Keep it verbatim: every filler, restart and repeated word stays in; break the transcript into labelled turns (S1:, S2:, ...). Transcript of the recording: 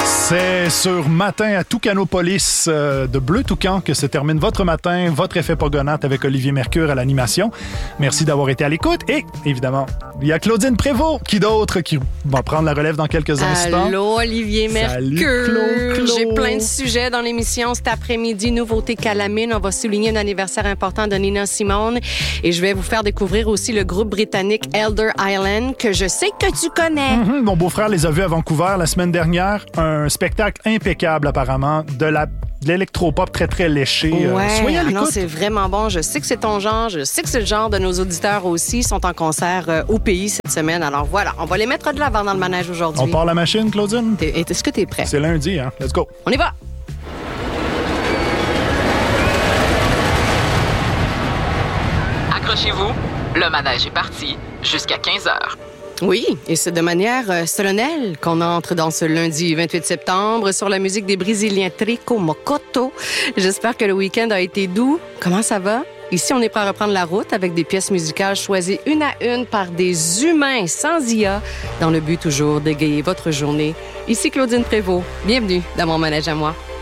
S1: C'est sur Matin à Toucanopolis euh, de Bleu Toucan que se termine votre matin, votre effet Pogonate avec Olivier Mercure à l'animation. Merci d'avoir été à l'écoute. Et évidemment, il y a Claudine Prévost, qui d'autre, qui va prendre la relève dans quelques instants.
S2: Allô, Olivier Mercure.
S1: Salut, Claude, Claude.
S2: J'ai plein de sujets dans l'émission cet après-midi. Nouveauté Calamine. On va souligner un anniversaire important de Nina Simone. Et je vais vous faire découvrir aussi le groupe britannique Elder Island, que je sais que tu connais.
S1: Mm-hmm. Mon beau-frère les a vus à Vancouver la semaine dernière. Un spectacle impeccable, apparemment, de la de l'électropop très, très léché.
S2: Ouais,
S1: euh, soyez à l'écoute.
S2: non, c'est vraiment bon. Je sais que c'est ton genre. Je sais que c'est le genre de nos auditeurs aussi. Ils sont en concert euh, au pays cette semaine. Alors voilà, on va les mettre de l'avant dans le manège aujourd'hui.
S1: On part la machine, Claudine?
S2: T'es, est-ce que tu es prêt?
S1: C'est lundi, hein? Let's go.
S2: On y va!
S3: Accrochez-vous, le manège est parti jusqu'à quinze heures.
S2: Oui, et c'est de manière euh, solennelle qu'on entre dans ce lundi vingt-huit septembre sur la musique des Brésiliens Trico Mocoto. J'espère que le week-end a été doux. Comment ça va? Ici, on est prêt à reprendre la route avec des pièces musicales choisies une à une par des humains sans I A, dans le but toujours d'égayer votre journée. Ici Claudine Prévost. Bienvenue dans mon manège à moi.